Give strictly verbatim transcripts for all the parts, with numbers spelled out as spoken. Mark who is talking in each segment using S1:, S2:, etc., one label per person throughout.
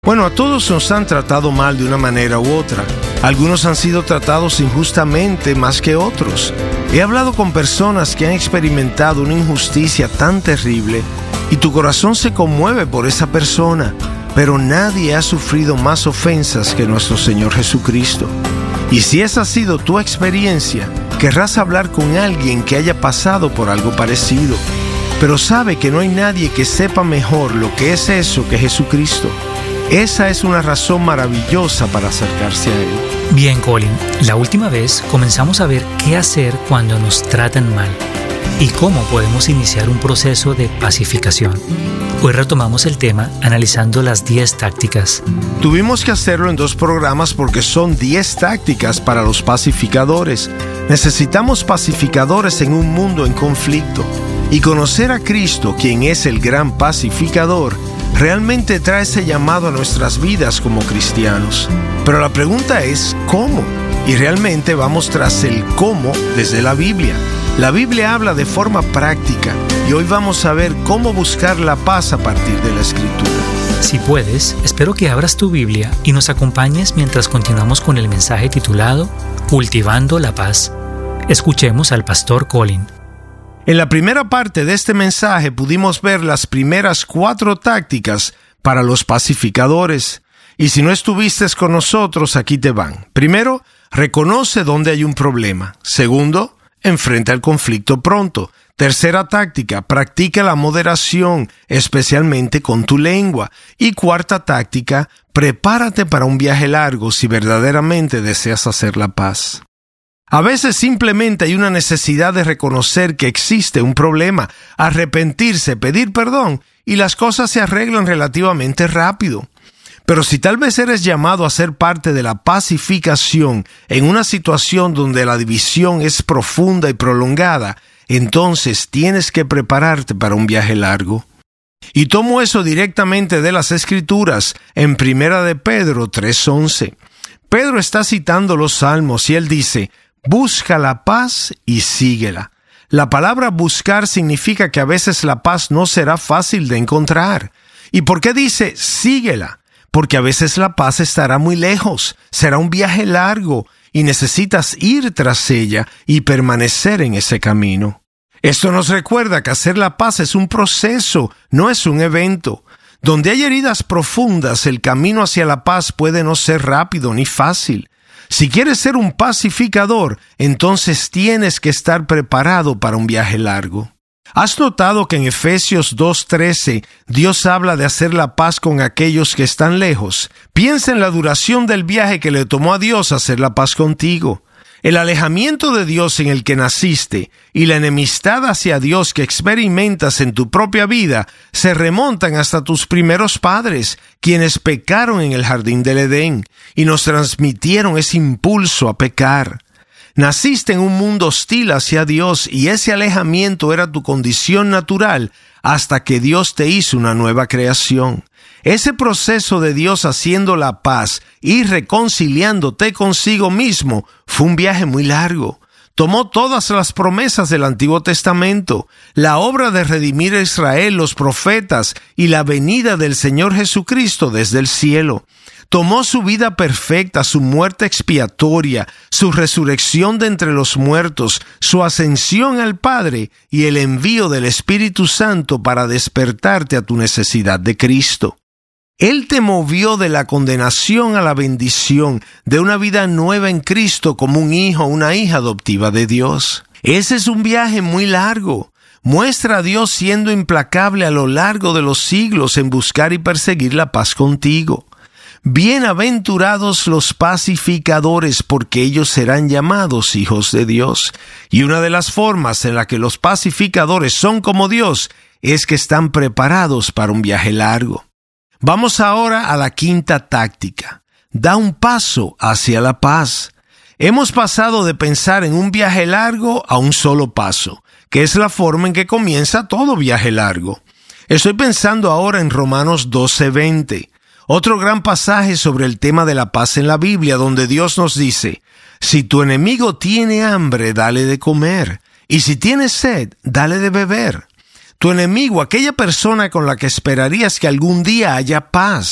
S1: Bueno, a todos nos han tratado mal de una manera u otra. Algunos han sido tratados injustamente más que otros. He hablado con personas que han experimentado una injusticia tan terrible y tu corazón se conmueve por esa persona, pero nadie ha sufrido más ofensas que nuestro Señor Jesucristo. Y si esa ha sido tu experiencia, querrás hablar con alguien que haya pasado por algo parecido. Pero sabe que no hay nadie que sepa mejor lo que es eso que Jesucristo. Esa es una razón maravillosa para acercarse a Él.
S2: Bien, Colin, la última vez comenzamos a ver qué hacer cuando nos tratan mal y cómo podemos iniciar un proceso de pacificación. Hoy retomamos el tema analizando las diez tácticas.
S1: Tuvimos que hacerlo en dos programas porque son diez tácticas para los pacificadores. Necesitamos pacificadores en un mundo en conflicto. Y conocer a Cristo, quien es el gran pacificador, realmente trae ese llamado a nuestras vidas como cristianos. Pero la pregunta es, ¿cómo? Y realmente vamos tras el cómo desde la Biblia. La Biblia habla de forma práctica y hoy vamos a ver cómo buscar la paz a partir de la Escritura.
S2: Si puedes, espero que abras tu Biblia y nos acompañes mientras continuamos con el mensaje titulado Cultivando la Paz. Escuchemos al pastor Colin.
S1: En la primera parte de este mensaje pudimos ver las primeras cuatro tácticas para los pacificadores. Y si no estuviste con nosotros, aquí te van. Primero, reconoce dónde hay un problema. Segundo, enfrenta el conflicto pronto. Tercera táctica, practica la moderación, especialmente con tu lengua. Y cuarta táctica, prepárate para un viaje largo si verdaderamente deseas hacer la paz. A veces simplemente hay una necesidad de reconocer que existe un problema, arrepentirse, pedir perdón, y las cosas se arreglan relativamente rápido. Pero si tal vez eres llamado a ser parte de la pacificación en una situación donde la división es profunda y prolongada, entonces tienes que prepararte para un viaje largo. Y tomo eso directamente de las Escrituras en Primera de Pedro tres once. Pedro está citando los Salmos y él dice: busca la paz y síguela. La palabra buscar significa que a veces la paz no será fácil de encontrar. ¿Y por qué dice síguela? Porque a veces la paz estará muy lejos, será un viaje largo y necesitas ir tras ella y permanecer en ese camino. Esto nos recuerda que hacer la paz es un proceso, no es un evento. Donde hay heridas profundas, el camino hacia la paz puede no ser rápido ni fácil. Si quieres ser un pacificador, entonces tienes que estar preparado para un viaje largo. ¿Has notado que en Efesios dos trece Dios habla de hacer la paz con aquellos que están lejos? Piensa en la duración del viaje que le tomó a Dios hacer la paz contigo. El alejamiento de Dios en el que naciste y la enemistad hacia Dios que experimentas en tu propia vida se remontan hasta tus primeros padres, quienes pecaron en el jardín del Edén y nos transmitieron ese impulso a pecar. Naciste en un mundo hostil hacia Dios y ese alejamiento era tu condición natural hasta que Dios te hizo una nueva creación. Ese proceso de Dios haciendo la paz y reconciliándote consigo mismo fue un viaje muy largo. Tomó todas las promesas del Antiguo Testamento, la obra de redimir a Israel, los profetas y la venida del Señor Jesucristo desde el cielo. Tomó su vida perfecta, su muerte expiatoria, su resurrección de entre los muertos, su ascensión al Padre y el envío del Espíritu Santo para despertarte a tu necesidad de Cristo. Él te movió de la condenación a la bendición, de una vida nueva en Cristo como un hijo o una hija adoptiva de Dios. Ese es un viaje muy largo. Muestra a Dios siendo implacable a lo largo de los siglos en buscar y perseguir la paz contigo. Bienaventurados los pacificadores, porque ellos serán llamados hijos de Dios. Y una de las formas en la que los pacificadores son como Dios es que están preparados para un viaje largo. Vamos ahora a la quinta táctica. Da un paso hacia la paz. Hemos pasado de pensar en un viaje largo a un solo paso, que es la forma en que comienza todo viaje largo. Estoy pensando ahora en Romanos doce veinte. Otro gran pasaje sobre el tema de la paz en la Biblia, donde Dios nos dice: si tu enemigo tiene hambre, dale de comer, y si tiene sed, dale de beber. Tu enemigo, aquella persona con la que esperarías que algún día haya paz.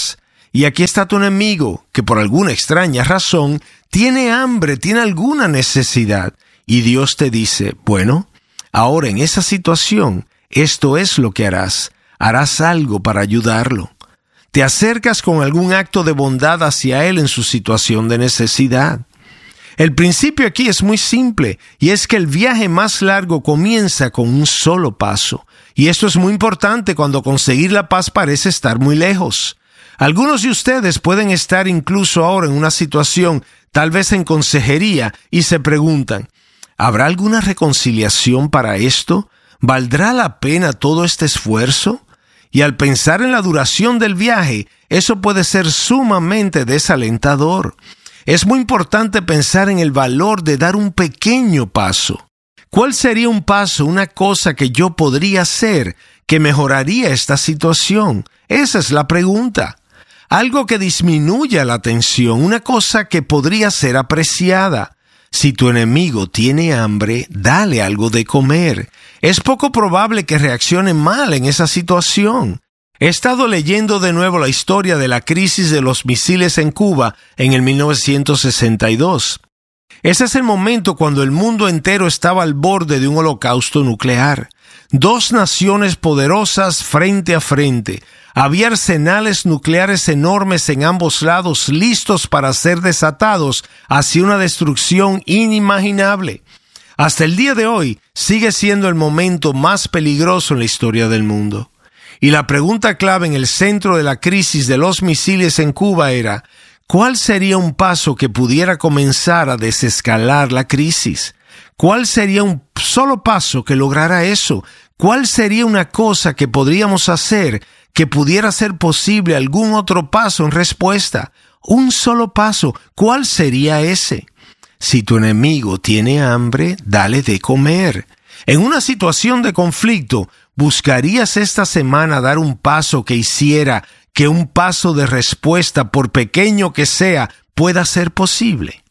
S1: Y aquí está tu enemigo, que por alguna extraña razón tiene hambre, tiene alguna necesidad. Y Dios te dice, bueno, ahora en esa situación, esto es lo que harás. Harás algo para ayudarlo. Te acercas con algún acto de bondad hacia él en su situación de necesidad. El principio aquí es muy simple, y es que el viaje más largo comienza con un solo paso. Y esto es muy importante cuando conseguir la paz parece estar muy lejos. Algunos de ustedes pueden estar incluso ahora en una situación, tal vez en consejería, y se preguntan, ¿habrá alguna reconciliación para esto? ¿Valdrá la pena todo este esfuerzo? Y al pensar en la duración del viaje, eso puede ser sumamente desalentador. Es muy importante pensar en el valor de dar un pequeño paso. ¿Cuál sería un paso, una cosa que yo podría hacer que mejoraría esta situación? Esa es la pregunta. Algo que disminuya la tensión, una cosa que podría ser apreciada. Si tu enemigo tiene hambre, dale algo de comer. Es poco probable que reaccione mal en esa situación. He estado leyendo de nuevo la historia de la crisis de los misiles en Cuba en el mil novecientos sesenta y dos. Ese es el momento cuando el mundo entero estaba al borde de un holocausto nuclear. Dos naciones poderosas frente a frente. Había arsenales nucleares enormes en ambos lados, listos para ser desatados hacia una destrucción inimaginable. Hasta el día de hoy sigue siendo el momento más peligroso en la historia del mundo. Y la pregunta clave en el centro de la crisis de los misiles en Cuba era, ¿cuál sería un paso que pudiera comenzar a desescalar la crisis? ¿Cuál sería un solo paso que lograra eso? ¿Cuál sería una cosa que podríamos hacer que pudiera ser posible algún otro paso en respuesta? Un solo paso, ¿cuál sería ese? Si tu enemigo tiene hambre, dale de comer. En una situación de conflicto, ¿buscarías esta semana dar un paso que hiciera que un paso de respuesta, por pequeño que sea, pueda ser posible?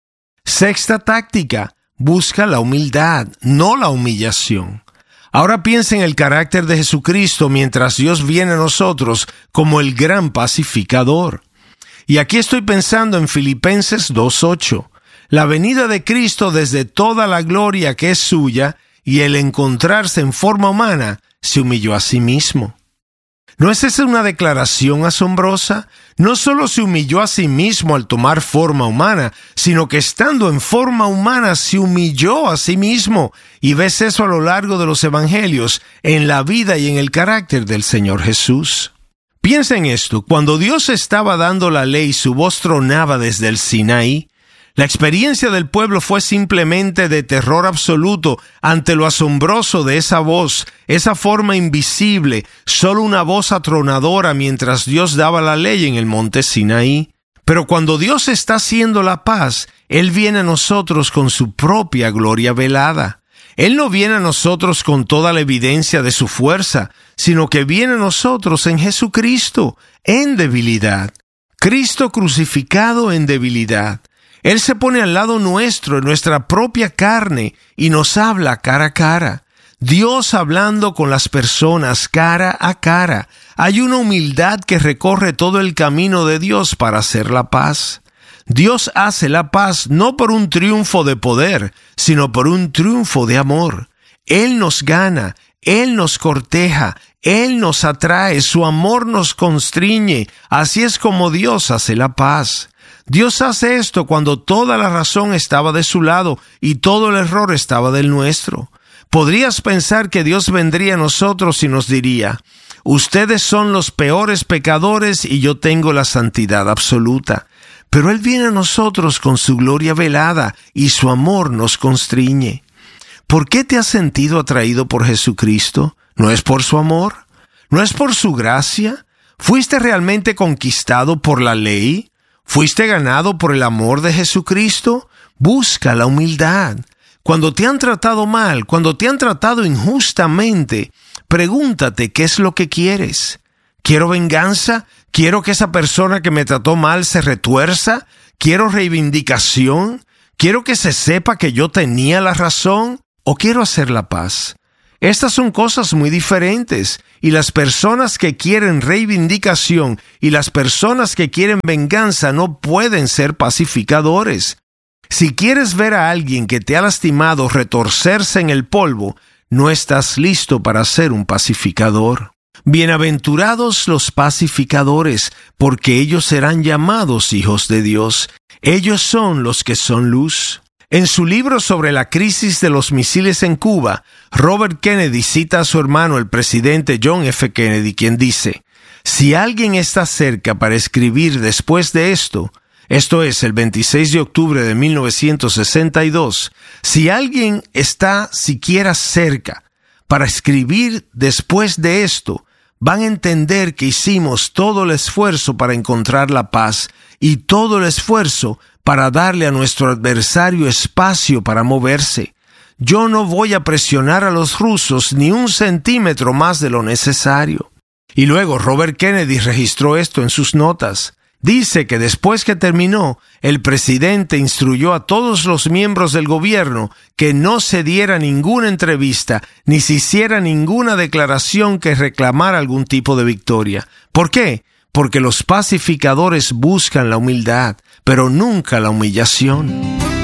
S1: Sexta táctica, busca la humildad, no la humillación. Ahora piensa en el carácter de Jesucristo mientras Dios viene a nosotros como el gran pacificador. Y aquí estoy pensando en Filipenses dos ocho. La venida de Cristo desde toda la gloria que es suya y el encontrarse en forma humana, se humilló a sí mismo. ¿No es esa una declaración asombrosa? No solo se humilló a sí mismo al tomar forma humana, sino que estando en forma humana se humilló a sí mismo. Y ves eso a lo largo de los evangelios, en la vida y en el carácter del Señor Jesús. Piensa en esto, cuando Dios estaba dando la ley, su voz tronaba desde el Sinaí. La experiencia del pueblo fue simplemente de terror absoluto ante lo asombroso de esa voz, esa forma invisible, solo una voz atronadora mientras Dios daba la ley en el monte Sinaí. Pero cuando Dios está haciendo la paz, Él viene a nosotros con su propia gloria velada. Él no viene a nosotros con toda la evidencia de su fuerza, sino que viene a nosotros en Jesucristo, en debilidad. Cristo crucificado en debilidad. Él se pone al lado nuestro, en nuestra propia carne, y nos habla cara a cara. Dios hablando con las personas cara a cara. Hay una humildad que recorre todo el camino de Dios para hacer la paz. Dios hace la paz no por un triunfo de poder, sino por un triunfo de amor. Él nos gana, Él nos corteja, Él nos atrae, su amor nos constriñe. Así es como Dios hace la paz. Dios hace esto cuando toda la razón estaba de su lado y todo el error estaba del nuestro. Podrías pensar que Dios vendría a nosotros y nos diría, ustedes son los peores pecadores y yo tengo la santidad absoluta. Pero Él viene a nosotros con su gloria velada y su amor nos constriñe. ¿Por qué te has sentido atraído por Jesucristo? ¿No es por su amor? ¿No es por su gracia? ¿Fuiste realmente conquistado por la ley? ¿Fuiste ganado por el amor de Jesucristo? Busca la humildad. Cuando te han tratado mal, cuando te han tratado injustamente, pregúntate qué es lo que quieres. ¿Quiero venganza? ¿Quiero que esa persona que me trató mal se retuerza? ¿Quiero reivindicación? ¿Quiero que se sepa que yo tenía la razón? ¿O quiero hacer la paz? Estas son cosas muy diferentes, y las personas que quieren reivindicación y las personas que quieren venganza no pueden ser pacificadores. Si quieres ver a alguien que te ha lastimado retorcerse en el polvo, no estás listo para ser un pacificador. Bienaventurados los pacificadores, porque ellos serán llamados hijos de Dios. Ellos son los que son luz. En su libro sobre la crisis de los misiles en Cuba, Robert Kennedy cita a su hermano, el presidente John F. Kennedy, quien dice: si alguien está cerca para escribir después de esto, esto es, el veintiséis de octubre de mil novecientos sesenta y dos, si alguien está siquiera cerca para escribir después de esto, van a entender que hicimos todo el esfuerzo para encontrar la paz y todo el esfuerzo para darle a nuestro adversario espacio para moverse. Yo no voy a presionar a los rusos ni un centímetro más de lo necesario. Y luego Robert Kennedy registró esto en sus notas. Dice que después que terminó, el presidente instruyó a todos los miembros del gobierno que no se diera ninguna entrevista ni se hiciera ninguna declaración que reclamara algún tipo de victoria. ¿Por qué? Porque los pacificadores buscan la humildad, pero nunca la humillación.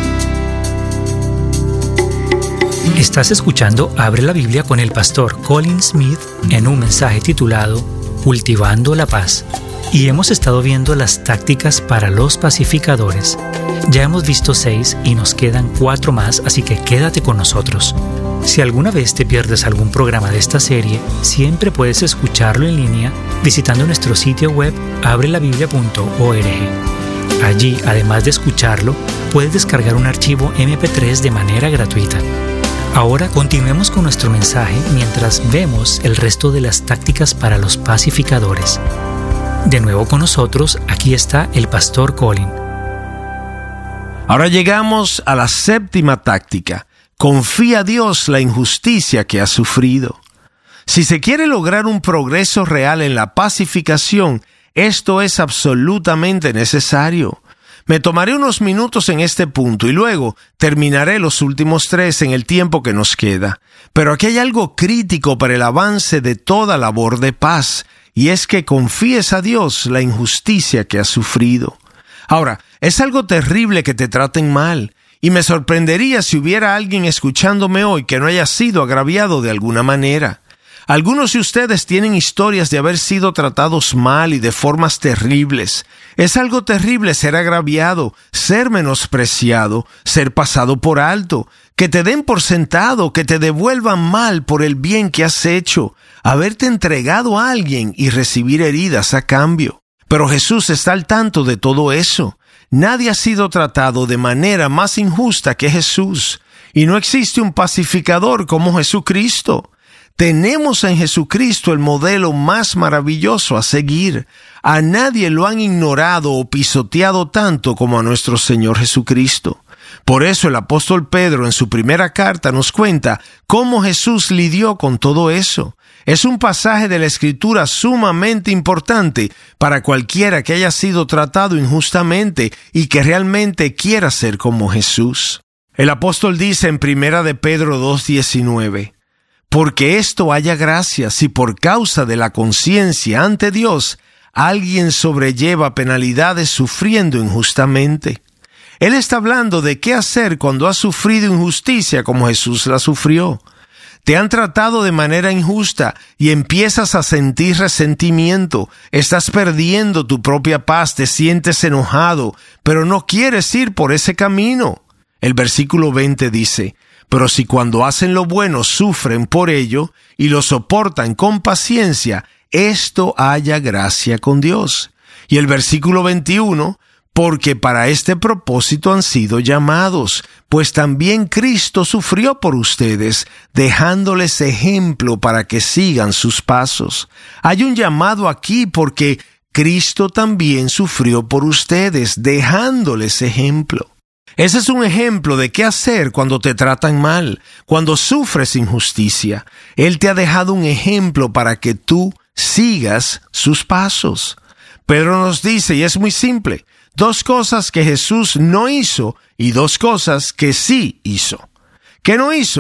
S2: Estás escuchando Abre la Biblia con el pastor Colin Smith en un mensaje titulado Cultivando la Paz. Y hemos estado viendo las tácticas para los pacificadores. Ya hemos visto seis y nos quedan cuatro más, así que quédate con nosotros. Si alguna vez te pierdes algún programa de esta serie, siempre puedes escucharlo en línea visitando nuestro sitio web abre la biblia punto org. Allí, además de escucharlo, puedes descargar un archivo eme pe tres de manera gratuita. Ahora continuemos con nuestro mensaje mientras vemos el resto de las tácticas para los pacificadores. De nuevo con nosotros, aquí está el pastor Colin.
S1: Ahora llegamos a la séptima táctica. Confía a Dios la injusticia que ha sufrido. Si se quiere lograr un progreso real en la pacificación, esto es absolutamente necesario. Me tomaré unos minutos en este punto y luego terminaré los últimos tres en el tiempo que nos queda. Pero aquí hay algo crítico para el avance de toda labor de paz, y es que confíes a Dios la injusticia que has sufrido. Ahora, es algo terrible que te traten mal, y me sorprendería si hubiera alguien escuchándome hoy que no haya sido agraviado de alguna manera. Algunos de ustedes tienen historias de haber sido tratados mal y de formas terribles. Es algo terrible ser agraviado, ser menospreciado, ser pasado por alto, que te den por sentado, que te devuelvan mal por el bien que has hecho, haberte entregado a alguien y recibir heridas a cambio. Pero Jesús está al tanto de todo eso. Nadie ha sido tratado de manera más injusta que Jesús, y no existe un pacificador como Jesucristo. Tenemos en Jesucristo el modelo más maravilloso a seguir. A nadie lo han ignorado o pisoteado tanto como a nuestro Señor Jesucristo. Por eso el apóstol Pedro en su primera carta nos cuenta cómo Jesús lidió con todo eso. Es un pasaje de la Escritura sumamente importante para cualquiera que haya sido tratado injustamente y que realmente quiera ser como Jesús. El apóstol dice en primera de Pedro dos diecinueve: porque esto haya gracia si por causa de la conciencia ante Dios alguien sobrelleva penalidades sufriendo injustamente. Él está hablando de qué hacer cuando has sufrido injusticia como Jesús la sufrió. Te han tratado de manera injusta y empiezas a sentir resentimiento, estás perdiendo tu propia paz, te sientes enojado, pero no quieres ir por ese camino. El versículo veinte dice: pero si cuando hacen lo bueno sufren por ello y lo soportan con paciencia, esto haya gracia con Dios. Y el versículo veintiuno: porque para este propósito han sido llamados, pues también Cristo sufrió por ustedes, dejándoles ejemplo para que sigan sus pasos. Hay un llamado aquí porque Cristo también sufrió por ustedes, dejándoles ejemplo. Ese es un ejemplo de qué hacer cuando te tratan mal, cuando sufres injusticia. Él te ha dejado un ejemplo para que tú sigas sus pasos. Pedro nos dice, y es muy simple, dos cosas que Jesús no hizo y dos cosas que sí hizo. ¿Qué no hizo?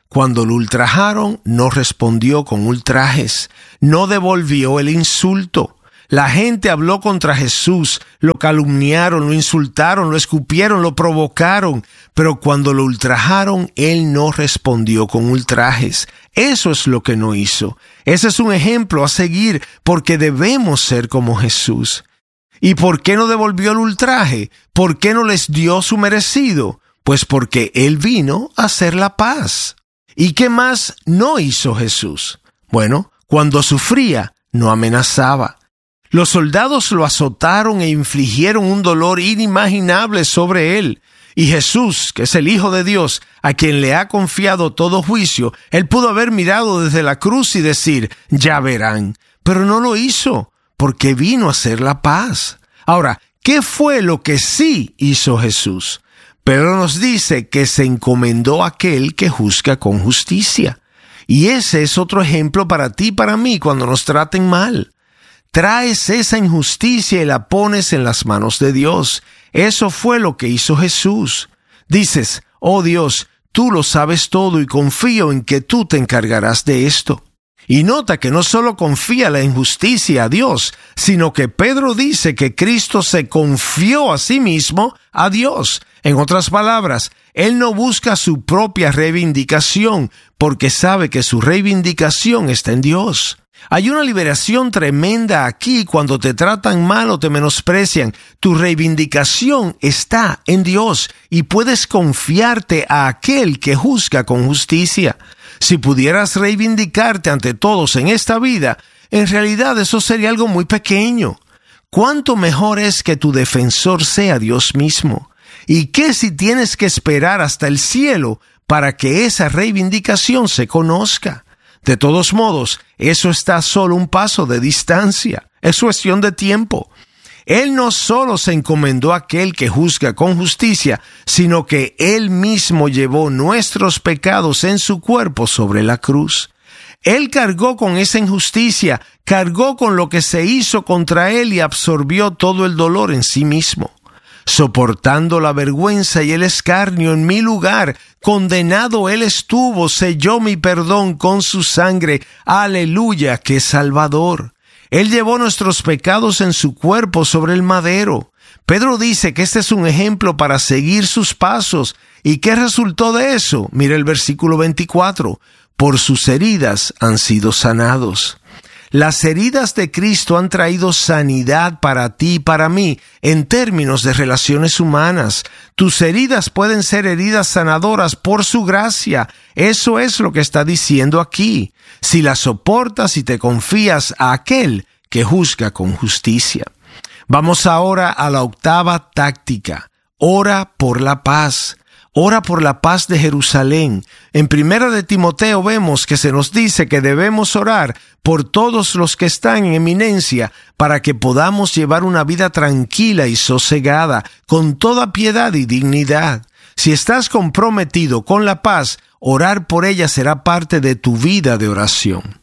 S1: Cuando lo ultrajaron, no respondió con ultrajes, no devolvió el insulto. La gente habló contra Jesús, lo calumniaron, lo insultaron, lo escupieron, lo provocaron, pero cuando lo ultrajaron, él no respondió con ultrajes. Eso es lo que no hizo. Ese es un ejemplo a seguir porque debemos ser como Jesús. ¿Y por qué no devolvió el ultraje? ¿Por qué no les dio su merecido? Pues porque él vino a hacer la paz. ¿Y qué más no hizo Jesús? Bueno, cuando sufría, no amenazaba. Los soldados lo azotaron e infligieron un dolor inimaginable sobre él. Y Jesús, que es el Hijo de Dios, a quien le ha confiado todo juicio, él pudo haber mirado desde la cruz y decir, ya verán. Pero no lo hizo, porque vino a hacer la paz. Ahora, ¿qué fue lo que sí hizo Jesús? Pedro nos dice que se encomendó a aquel que juzga con justicia. Y ese es otro ejemplo para ti y para mí cuando nos traten mal. Traes esa injusticia y la pones en las manos de Dios. Eso fue lo que hizo Jesús. Dices, oh Dios, tú lo sabes todo y confío en que tú te encargarás de esto. Y nota que no solo confía la injusticia a Dios, sino que Pedro dice que Cristo se confió a sí mismo a Dios. En otras palabras, él no busca su propia reivindicación, porque sabe que su reivindicación está en Dios. Hay una liberación tremenda aquí cuando te tratan mal o te menosprecian. Tu reivindicación está en Dios y puedes confiarte a aquel que juzga con justicia. Si pudieras reivindicarte ante todos en esta vida, en realidad eso sería algo muy pequeño. ¿Cuánto mejor es que tu defensor sea Dios mismo? ¿Y qué si tienes que esperar hasta el cielo para que esa reivindicación se conozca? De todos modos, eso está solo un paso de distancia. Es cuestión de tiempo. Él no solo se encomendó a aquel que juzga con justicia, sino que Él mismo llevó nuestros pecados en su cuerpo sobre la cruz. Él cargó con esa injusticia, cargó con lo que se hizo contra Él y absorbió todo el dolor en sí mismo. Soportando la vergüenza y el escarnio en mi lugar, condenado Él estuvo, selló mi perdón con su sangre. ¡Aleluya! ¡Qué Salvador! Él llevó nuestros pecados en su cuerpo sobre el madero. Pedro dice que este es un ejemplo para seguir sus pasos. ¿Y qué resultó de eso? Mira el versículo veinticuatro. Por sus heridas han sido sanados. Las heridas de Cristo han traído sanidad para ti y para mí en términos de relaciones humanas. Tus heridas pueden ser heridas sanadoras por su gracia. Eso es lo que está diciendo aquí. Si las soportas y te confías a aquel que juzga con justicia. Vamos ahora a la octava táctica. Ora por la paz. Ora por la paz de Jerusalén. En Primera de Timoteo vemos que se nos dice que debemos orar por todos los que están en eminencia para que podamos llevar una vida tranquila y sosegada, con toda piedad y dignidad. Si estás comprometido con la paz, orar por ella será parte de tu vida de oración.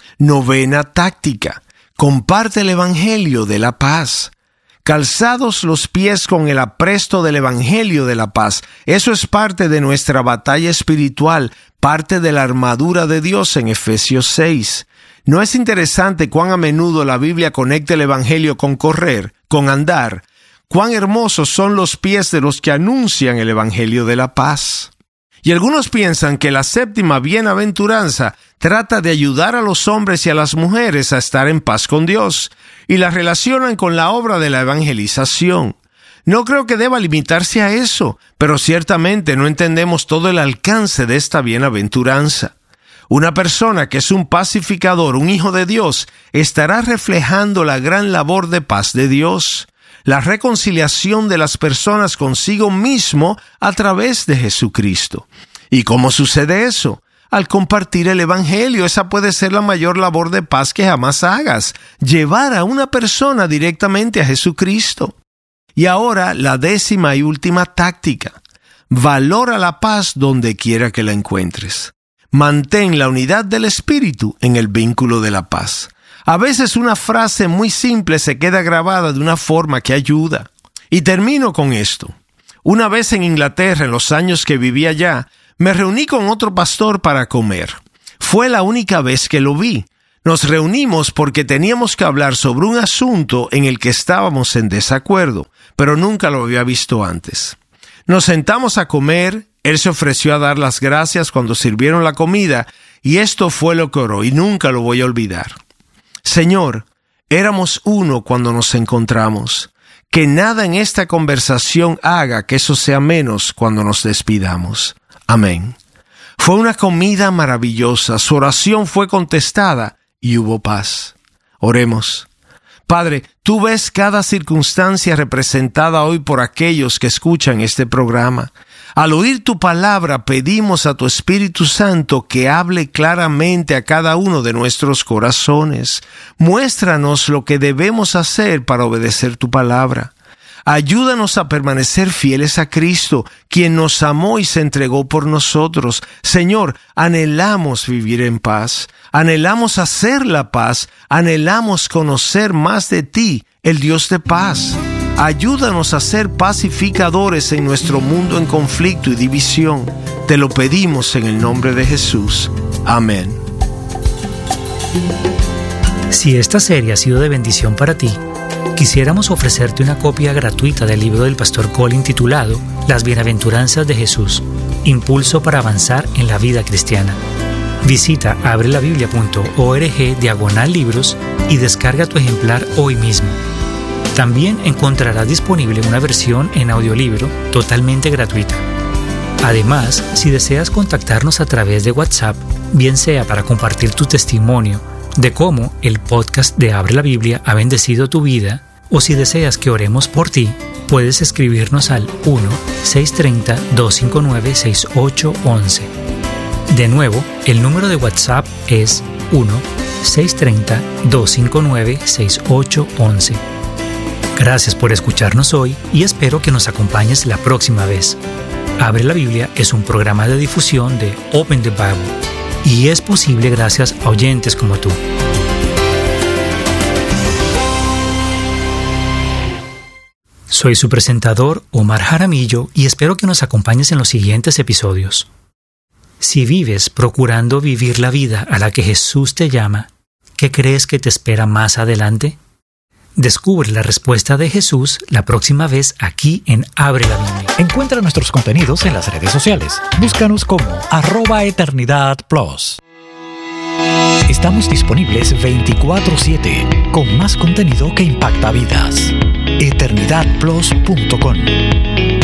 S1: Novena táctica. Comparte el Evangelio de la paz. Calzados los pies con el apresto del Evangelio de la paz. Eso es parte de nuestra batalla espiritual, parte de la armadura de Dios en Efesios seis. ¿No es interesante cuán a menudo la Biblia conecta el Evangelio con correr, con andar? Cuán hermosos son los pies de los que anuncian el Evangelio de la paz. Y algunos piensan que la séptima bienaventuranza trata de ayudar a los hombres y a las mujeres a estar en paz con Dios, y la relacionan con la obra de la evangelización. No creo que deba limitarse a eso, pero ciertamente no entendemos todo el alcance de esta bienaventuranza. Una persona que es un pacificador, un hijo de Dios, estará reflejando la gran labor de paz de Dios, la reconciliación de las personas consigo mismo a través de Jesucristo. ¿Y cómo sucede eso? Al compartir el Evangelio. Esa puede ser la mayor labor de paz que jamás hagas, llevar a una persona directamente a Jesucristo. Y ahora la décima y última táctica. Valora la paz donde quiera que la encuentres. Mantén la unidad del espíritu en el vínculo de la paz. A veces una frase muy simple se queda grabada de una forma que ayuda. Y termino con esto. Una vez en Inglaterra, en los años que vivía allá, Me reuní con otro pastor para comer. Fue la única vez que lo vi. Nos reunimos porque teníamos que hablar sobre un asunto en el que estábamos en desacuerdo, pero nunca lo había visto antes. Nos sentamos a comer, él se ofreció a dar las gracias cuando sirvieron la comida, y esto fue lo que oró, y nunca lo voy a olvidar. Señor, éramos uno cuando nos encontramos. Que nada en esta conversación haga que eso sea menos cuando nos despidamos. Amén. Fue una comida maravillosa, su oración fue contestada y hubo paz. Oremos. Padre, tú ves cada circunstancia representada hoy por aquellos que escuchan este programa. Al oír tu palabra, pedimos a tu Espíritu Santo que hable claramente a cada uno de nuestros corazones. Muéstranos lo que debemos hacer para obedecer tu palabra. Ayúdanos a permanecer fieles a Cristo, quien nos amó y se entregó por nosotros. Señor, anhelamos vivir en paz, anhelamos hacer la paz, anhelamos conocer más de ti, el Dios de paz. Ayúdanos a ser pacificadores en nuestro mundo en conflicto y división. Te lo pedimos en el nombre de Jesús. Amén.
S2: Si esta serie ha sido de bendición para ti, quisiéramos ofrecerte una copia gratuita del libro del pastor Colin titulado Las Bienaventuranzas de Jesús, Impulso para avanzar en la vida cristiana. Visita abrelabiblia punto org diagonal libros y descarga tu ejemplar hoy mismo. También encontrarás disponible una versión en audiolibro totalmente gratuita. Además, si deseas contactarnos a través de WhatsApp, bien sea para compartir tu testimonio de cómo el podcast de Abre la Biblia ha bendecido tu vida, o si deseas que oremos por ti, puedes escribirnos al uno seis tres cero, dos cinco nueve, seis ocho uno uno. De nuevo, el número de WhatsApp es uno seis tres cero, dos cinco nueve, seis ocho uno uno. Gracias por escucharnos hoy y espero que nos acompañes la próxima vez. Abre la Biblia es un programa de difusión de Open the Bible y es posible gracias a oyentes como tú. Soy su presentador, Omar Jaramillo, y espero que nos acompañes en los siguientes episodios. Si vives procurando vivir la vida a la que Jesús te llama, ¿qué crees que te espera más adelante? Descubre la respuesta de Jesús la próxima vez aquí en Abre la Biblia.
S3: Encuentra nuestros contenidos en las redes sociales. Búscanos como arroba eternidad plus. Estamos disponibles veinticuatro siete con más contenido que impacta vidas. eternidad plus punto com